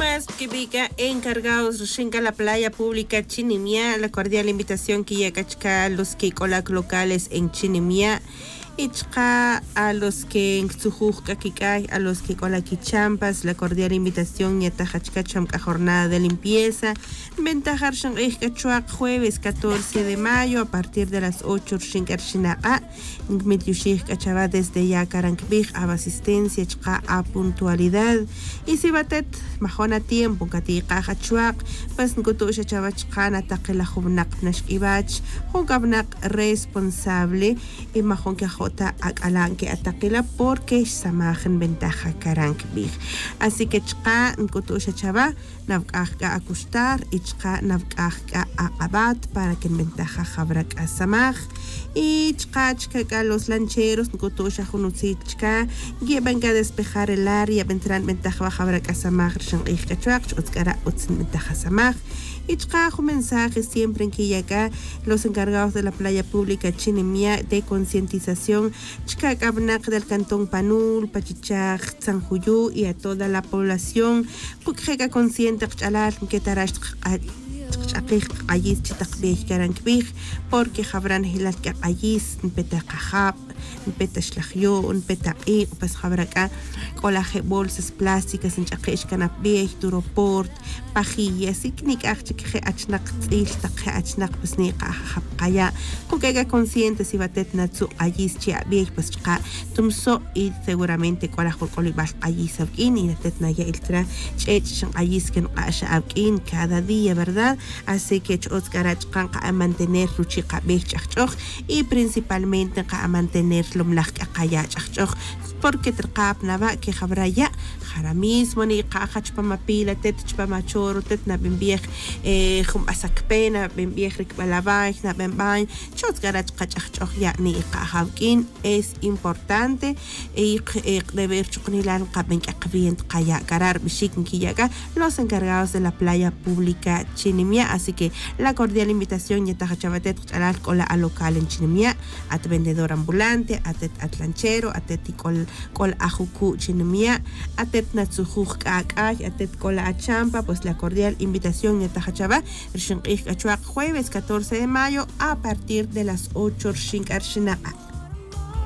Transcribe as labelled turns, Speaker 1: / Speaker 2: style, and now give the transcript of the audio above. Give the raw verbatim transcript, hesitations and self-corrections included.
Speaker 1: más que pica encargados Roshinka la playa pública Chinimia, la cordial invitación que llega a los que colac locales en Chinimia. Ichka a los que en Tsujuka Kikai, a los que con la Kichampas, la cordial invitación y a jornada de limpieza. Ventajar Shanghaichuak jueves catorce de mayo a partir de las ocho Shinkar Shinaa. Mityushik Kachaba desde ya Karankbig a asistencia chka a puntualidad. Y si batet majona tiempo Katika Hachuak, pues Ngutusha Chavachkana Takela Hubnak Nashkibach, Hogabnak responsable y majon que akalanke atakila porque samajen ventaja karankbig. Así que chka nkutusha chava navkajka akustar y chka navkajka abat para que ventaja jabrak asamaj y chka chka los lancheros nkutusha junutzi chka llevan a despejar el área vendrán ventaja jabrak asamaj shan ikachak utzkara utzin ventaja samaj. Y un mensaje siempre en que llega los encargados de la playa pública Chinimia de concientización Chicacabnac del cantón Panul, Pachichaj, Sanjuyú y a toda la población porque consciente que tarash porque habrán hilal que ayis petacajab petachlajyo un petaí pues habrá colaje bolsas plásticas en chaqish canapé duroport pajillas y knikach que achnak il taqe achnak pues ni qaya porque consciente si batet natsu ayis chia bien pues qa tumso y seguramente colajol colibas ayis abkin y natet naya iltra chech shan ayis que asha abkin cada día, ¿verdad? Así que chos garach kan a mantener ruchiqa bechachoj y principalmente a mantener lomlaj qaya chachoj porque trqap nava que habraya jara mismo ni qajach pamapila tet pamachoro tet na bimbiej eh khum asakpena bimbiej rikbalabay na bembay chos garach qachachoj ya ni qahavkin es importante y deber chuknilan qaben qaqbien qaya garar bishik kiyaga los encargados de la playa pública Chinimia. Así que la cordial invitación ya tajachabatet chalar cola a local en Chinimia, a vendedor ambulante, a tet atlanchero, a tet col col ajuku Chinimia, a tet natsujuk kakay, a tet cola a champa, pues la cordial invitación ya tajachaba jueves catorce de mayo a partir de las ocho Shinkar Shinaa.